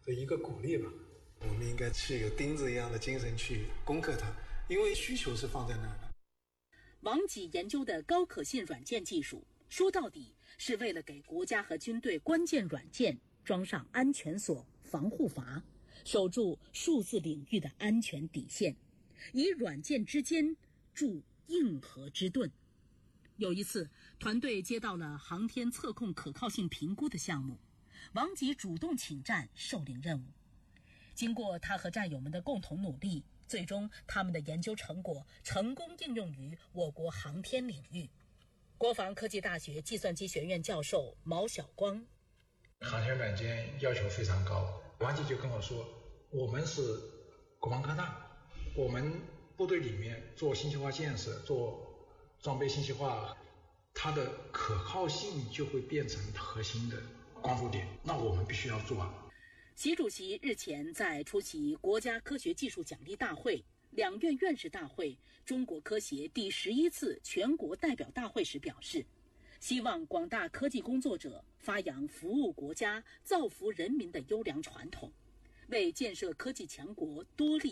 的一个鼓励吧。我们应该是有钉子一样的精神去攻克它，因为需求是放在那儿的。 王吉研究的高可信软件技术，说到底是为了给国家和军队关键软件装上安全锁、防护阀，守住数字领域的安全底线，以软件之间筑硬核之盾。有一次，团队接到了航天测控可靠性评估的项目，王吉主动请战，受领任务。经过他和战友们的共同努力，最终他们的研究成果成功应用于我国航天领域。国防科技大学计算机学院教授毛晓光： 航天软件要求非常高，王吉就跟我说，我们是国防科大，我们部队里面做信息化建设，做装备信息化，它的可靠性就会变成核心的关注点，那我们必须要做啊。 习主席日前在出席国家科学技术奖励大会、两院院士大会、中国科协第11次全国代表大会时表示，希望广大科技工作者发扬服务国家、造福人民的优良传统，为建设科技强国多立